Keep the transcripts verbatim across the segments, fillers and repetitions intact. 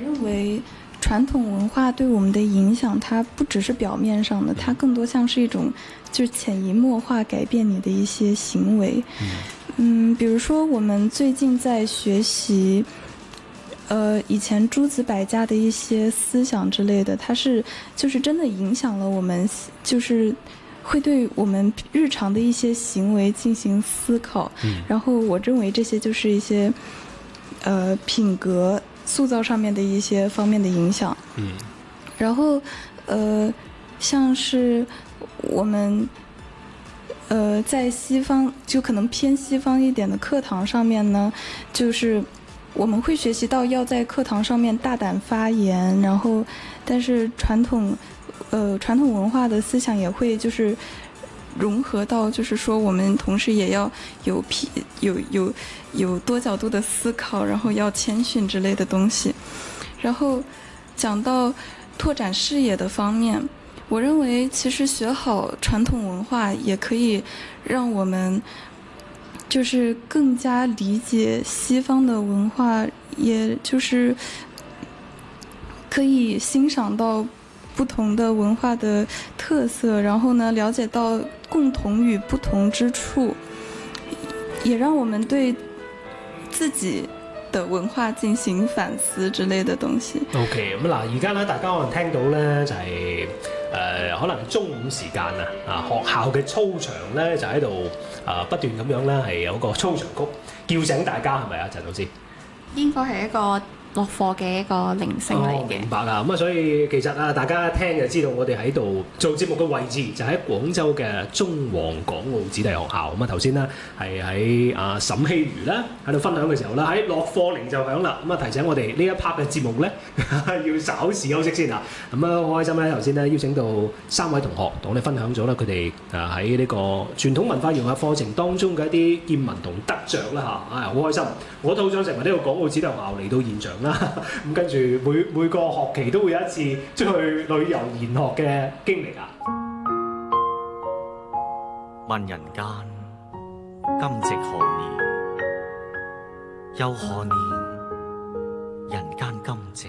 认为传统文化对我们的影响，它不只是表面上的，它更多像是一种就是潜移默化改变你的一些行为。嗯，比如说我们最近在学习。呃，以前诸子百家的一些思想之类的，它是就是真的影响了我们，就是会对我们日常的一些行为进行思考。嗯、然后我认为这些就是一些呃品格塑造上面的一些方面的影响。嗯，然后呃，像是我们呃在西方就可能偏西方一点的课堂上面呢，就是。我们会学习到要在课堂上面大胆发言，然后，但是传统，呃，传统文化的思想也会就是融合到，就是说我们同时也要有批有有有多角度的思考，然后要谦逊之类的东西。然后讲到拓展视野的方面，我认为其实学好传统文化也可以让我们。就是更加理解西方的文化，也就是可以欣赏到不同的文化的特色，然后呢，了解到共同与不同之处，也让我们对自己的文化進行反思之類嘅東西。 OK， 咁嗱，而家咧大家可能聽到咧就係、是、誒、呃，可能中午時間啊，啊學校嘅操場咧就喺度啊不斷咁樣咧係有個操場曲叫醒大家，係咪啊，陳老師？ 應該係一個落課嘅一個鈴聲嚟嘅。 明白啊！咁啊，所以其實啊，大家一聽就知道我哋喺度做節目嘅位置就喺廣州嘅中皇港澳子弟學校。咁啊，頭先咧係喺啊沈希如咧喺度分享嘅時候咧，喺落課鈴就響啦。咁啊，提醒我哋呢一 part 嘅節目咧要稍事休息先啊。咁啊，好開心咧，頭先咧邀請到三位同學同我哋分享咗啦，佢哋啊喺呢個傳統文化融合課程當中嘅一啲見聞同得着啦嚇，啊好開心！我都好想成為呢個港澳子弟學校嚟到現場啦。咁跟住每每個學期都會有一次出去旅遊研學嘅經歷啊！ 問人間今夕何年？又何年人間今夕？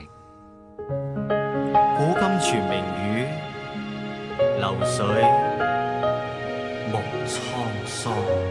古今傳名語，流水無滄桑。